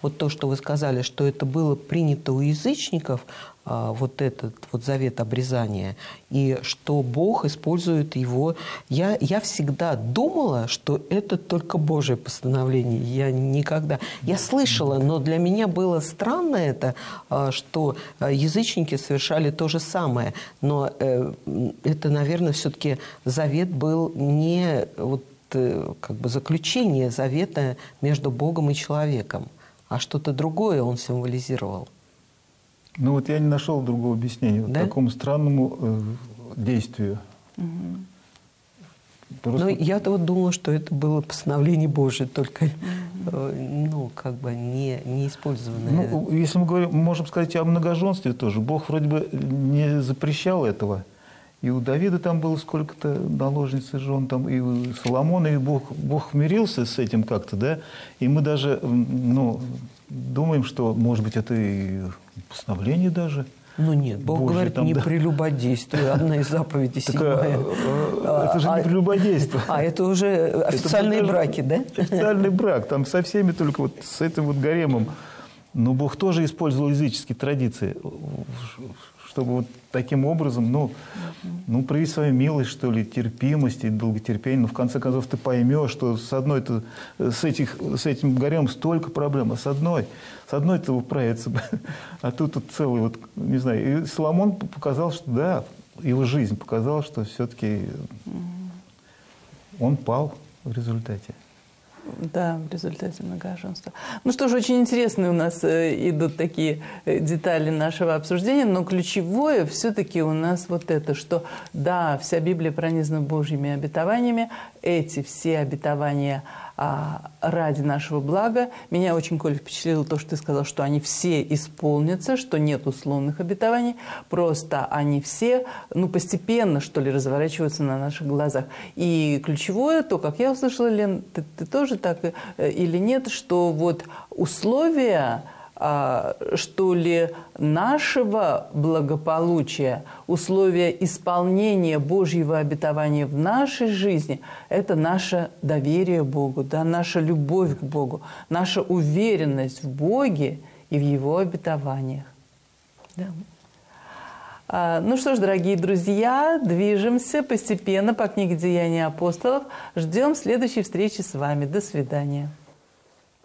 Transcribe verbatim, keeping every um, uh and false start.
вот то, что вы сказали, что это было принято у язычников, вот этот вот завет обрезания, и что Бог использует его. Я, я всегда думала, что это только Божье постановление. Я никогда... Я слышала, но для меня было странно это, что язычники совершали то же самое. Но это, наверное, все-таки завет был не вот, как бы заключение завета между Богом и человеком, а что-то другое он символизировал. Ну вот я не нашел другого объяснения вот да? такому странному э, действию. Угу. Просто... Но я-то вот думала, что это было постановление Божие, только угу. э, ну, как бы не, не использованное. Ну, если мы говорим, можем сказать о многоженстве тоже. Бог вроде бы не запрещал этого. И у Давида там было сколько-то наложниц и жен, там, и у Соломона, и Бог, Бог мирился с этим как-то, да? И мы даже, ну, думаем, что, может быть, это и постановление даже. Ну нет, Бог Божий, говорит, там, не да. прелюбодействуй, одна из заповедей седьмая. Это же не прелюбодейство. А это уже официальные браки, да? Официальный брак, там со всеми, только вот с этим вот гаремом. Но Бог тоже использовал языческие традиции, чтобы вот таким образом, ну, ну, проявить свою милость, что ли, терпимость и долготерпение. Но в конце концов ты поймешь, что с одной -то, с, этих, с этим гаремом столько проблем, а с одной, с одной-то управиться. А тут вот целый, вот, не знаю. И Соломон показал, что да, его жизнь показала, что все-таки он пал в результате. Да, в результате многоженства. Ну что ж, очень интересные у нас э, идут такие э, детали нашего обсуждения, но ключевое все-таки у нас вот это, что да, вся Библия пронизана Божьими обетованиями, эти все обетования а, ради нашего блага. Меня очень, Коля, впечатлило то, что ты сказал, что они все исполнятся, что нет условных обетований, просто они все, ну, постепенно, что ли, разворачиваются на наших глазах. И ключевое, то, как я услышала, Лен, ты, ты тоже так или нет, что вот условия, а, что ли, нашего благополучия, условия исполнения Божьего обетования в нашей жизни – это наше доверие Богу, да, наша любовь к Богу, наша уверенность в Боге и в Его обетованиях. Да. А, ну что ж, дорогие друзья, движемся постепенно по книге «Деяния апостолов». Ждем следующей встречи с вами. До свидания.